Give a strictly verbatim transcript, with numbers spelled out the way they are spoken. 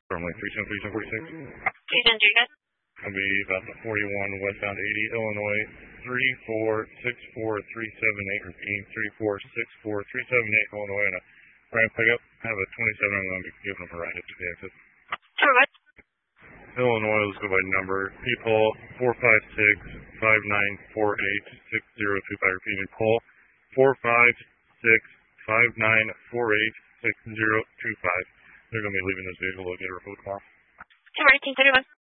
Normally three seven three seven forty-six. three seven three guys. I'll be about the forty-one westbound eighty, Illinois, three four six four three seven eight, repeating three four six four three seven eight, Illinois, and a Ryan pickup. I have a twenty-seven, I'm going to be giving them a ride up to the exit. Sure, what? Illinois, let's go by number. People, four five six five nine four eight six zero two five, repeating Paul, four five six five nine four eight six zero two five. They're going to be leaving this vehicle. They'll get a report tomorrow. Sure, eighteen thirty-one.